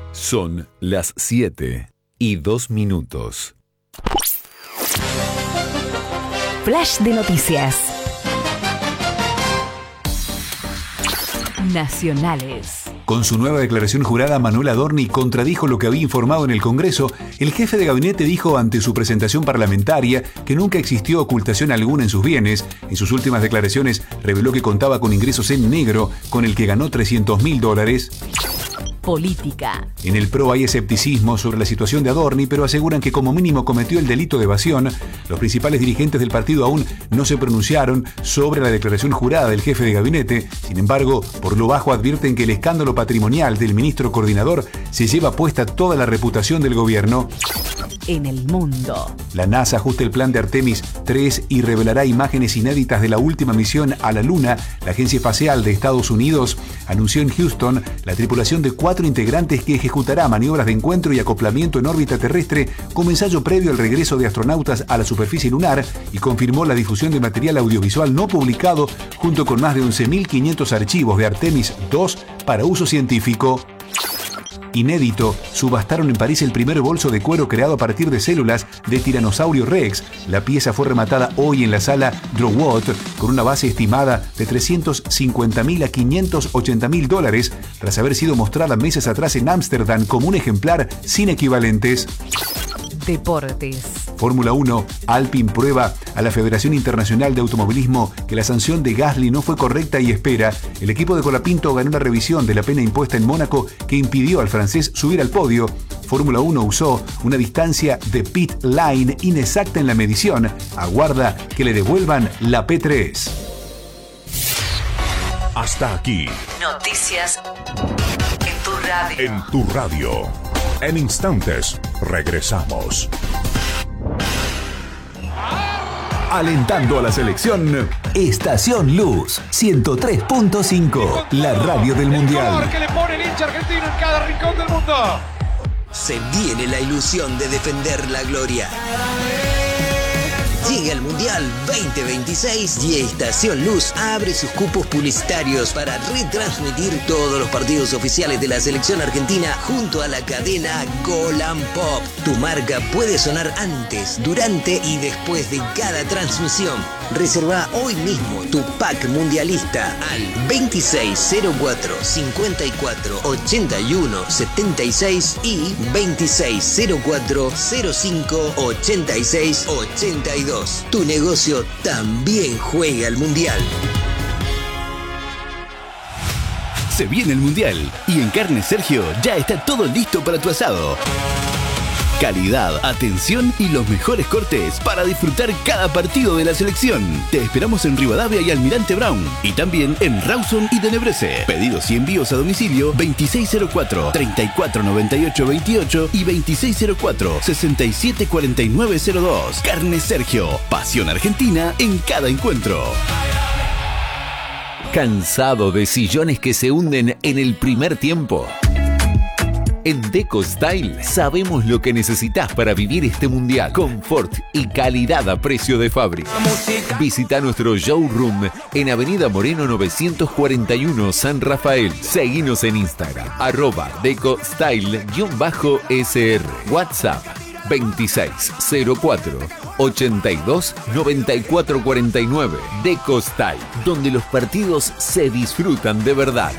Son las 7:02. Flash de noticias. Nacionales. Con su nueva declaración jurada, Manuel Adorni contradijo lo que había informado en el Congreso. El jefe de gabinete dijo ante su presentación parlamentaria que nunca existió ocultación alguna en sus bienes. En sus últimas declaraciones reveló que contaba con ingresos en negro, con el que ganó $300.000. Política. En el PRO hay escepticismo sobre la situación de Adorni, pero aseguran que como mínimo cometió el delito de evasión. Los principales dirigentes del partido aún no se pronunciaron sobre la declaración jurada del jefe de gabinete. Sin embargo, por lo bajo advierten que el escándalo patrimonial del ministro coordinador se lleva puesta toda la reputación del gobierno. En el mundo. La NASA ajusta el plan de Artemis 3 y revelará imágenes inéditas de la última misión a la Luna. La Agencia Espacial de Estados Unidos anunció en Houston la tripulación de 4 integrantes que ejecutará maniobras de encuentro y acoplamiento en órbita terrestre como ensayo previo al regreso de astronautas a la superficie lunar, y confirmó la difusión de material audiovisual no publicado junto con más de 11.500 archivos de Artemis 2 para uso científico. Inédito, subastaron en París el primer bolso de cuero creado a partir de células de Tiranosaurio Rex. La pieza fue rematada hoy en la sala Drouot con una base estimada de $350.000 a $580.000, tras haber sido mostrada meses atrás en Ámsterdam como un ejemplar sin equivalentes. Deportes. Fórmula 1, Alpine prueba a la Federación Internacional de Automovilismo que la sanción de Gasly no fue correcta y espera. El equipo de Colapinto ganó una revisión de la pena impuesta en Mónaco que impidió al francés subir al podio. Fórmula 1 usó una distancia de pit line inexacta en la medición. Aguarda que le devuelvan la P3. Hasta aquí. Noticias en tu radio. En tu radio. En instantes, regresamos. Alentando a la selección, Estación Luz 103.5, la radio del Mundial. Que le pone el hincha argentino en cada rincón del mundo. Se viene la ilusión de defender la gloria. Llega el Mundial 2026 y Estación Luz abre sus cupos publicitarios para retransmitir todos los partidos oficiales de la selección argentina junto a la cadena Golan Pop. Tu marca puede sonar antes, durante y después de cada transmisión. Reserva hoy mismo tu pack mundialista al 2604 54 81 76 y 2604 05 86 82. Tu negocio también juega al Mundial. Se viene el Mundial y en Carne Sergio ya está todo listo para tu asado. Calidad, atención y los mejores cortes para disfrutar cada partido de la selección. Te esperamos en Rivadavia y Almirante Brown. Y también en Rawson y Tenebrese. Pedidos y envíos a domicilio 2604-349828 y 2604-674902. Carne Sergio. Pasión argentina en cada encuentro. ¿Cansado de sillones que se hunden en el primer tiempo? En Deco Style sabemos lo que necesitas para vivir este mundial. Confort y calidad a precio de fábrica. Visita nuestro showroom en Avenida Moreno 941 San Rafael. Seguinos en Instagram @DecoStyle_SR. WhatsApp 2604 82 94 49. Deco Style, donde los partidos se disfrutan de verdad.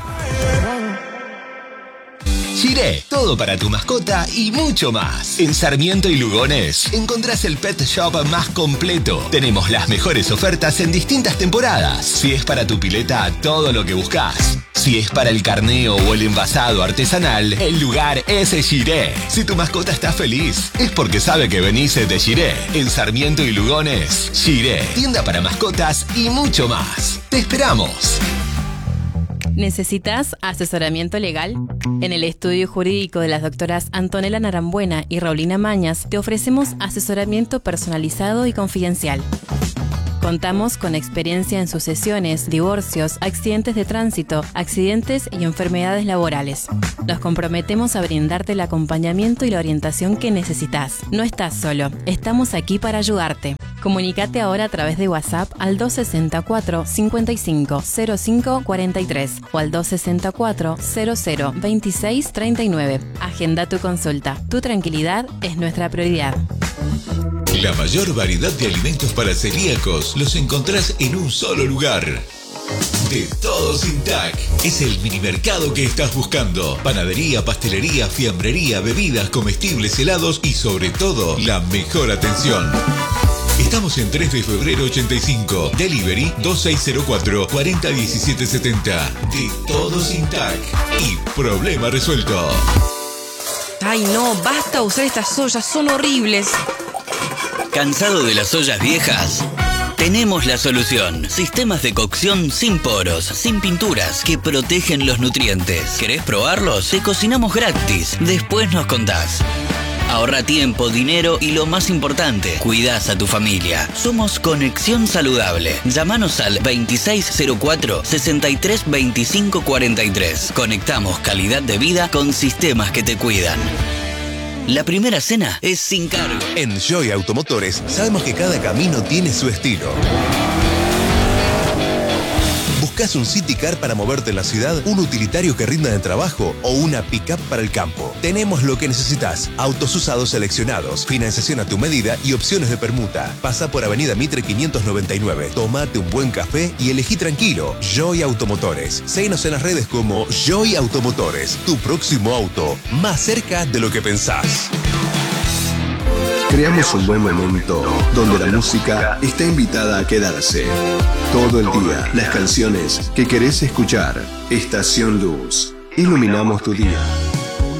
Giré, todo para tu mascota y mucho más. En Sarmiento y Lugones encontrás el pet shop más completo. Tenemos las mejores ofertas en distintas temporadas. Si es para tu pileta, todo lo que buscas. Si es para el carneo o el envasado artesanal, el lugar es Giré. Si tu mascota está feliz, es porque sabe que venís de Giré. En Sarmiento y Lugones, Giré, tienda para mascotas y mucho más. ¡Te esperamos! ¿Necesitas asesoramiento legal? En el estudio jurídico de las doctoras Antonella Narambuena y Raulina Mañas te ofrecemos asesoramiento personalizado y confidencial. Contamos con experiencia en sucesiones, divorcios, accidentes de tránsito, accidentes y enfermedades laborales. Nos comprometemos a brindarte el acompañamiento y la orientación que necesitas. No estás solo, estamos aquí para ayudarte. Comunicate ahora a través de WhatsApp al 264 55 05 43 o al 264 00 26 39. Agenda tu consulta. Tu tranquilidad es nuestra prioridad. La mayor variedad de alimentos para celíacos los encontrás en un solo lugar. De Todos Intac. Es el minimercado que estás buscando. Panadería, pastelería, fiambrería, bebidas, comestibles, helados y sobre todo, la mejor atención. Estamos en 3 de febrero 85. Delivery 2604 401770. De Todos Intac. Y problema resuelto. Ay no, basta usar estas ollas, son horribles. ¿Cansado de las ollas viejas? Tenemos la solución. Sistemas de cocción sin poros, sin pinturas, que protegen los nutrientes. ¿Querés probarlos? Te cocinamos gratis. Después nos contás. Ahorra tiempo, dinero y lo más importante, cuidás a tu familia. Somos Conexión Saludable. Llámanos al 2604 63 25 43. Conectamos calidad de vida con sistemas que te cuidan. La primera cena es sin cargo. En Joy Automotores sabemos que cada camino tiene su estilo. ¿Buscas un City Car para moverte en la ciudad? ¿Un utilitario que rinda en el trabajo? ¿O una pick-up para el campo? Tenemos lo que necesitas. Autos usados seleccionados, financiación a tu medida y opciones de permuta. Pasa por Avenida Mitre 599. Tómate un buen café y elegí tranquilo. Joy Automotores. Síguenos en las redes como Joy Automotores. Tu próximo auto, más cerca de lo que pensás. Creamos un buen momento donde la música está invitada a quedarse. Todo el día, las canciones que querés escuchar. Estación Luz. Iluminamos tu día.